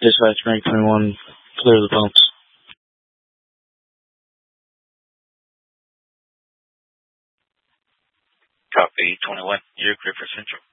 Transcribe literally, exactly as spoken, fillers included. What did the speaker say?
Dispatch rank twenty-one, clear the pumps. Copy, twenty-one, you're clear for Central.